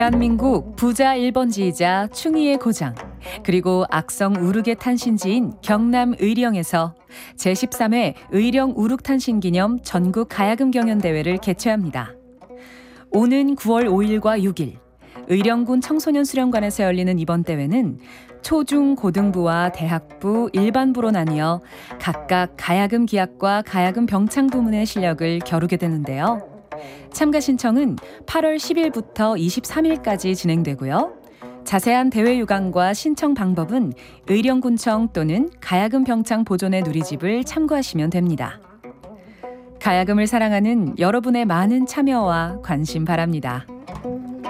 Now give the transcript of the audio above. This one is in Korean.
대한민국 부자 1번지이자 충의의 고장, 그리고 악성 우르개 탄신지인 경남 의령에서 제13회 의령 우룩 탄신 기념 전국 가야금 경연 대회를 개최합니다. 오는 9월 5일과 6일 의령군 청소년 수련관에서 열리는 이번 대회는 초중 고등부와 대학부, 일반부로 나뉘어 각각 가야금 기악과 가야금 병창 부문의 실력을 겨루게 되는데요. 참가 신청은 8월 10일부터 23일까지 진행되고요. 자세한 대회 유관과 신청 방법은 의령군청 또는 가야금 병창 보존의 누리집을 참고하시면 됩니다. 가야금을 사랑하는 여러분의 많은 참여와 관심 바랍니다.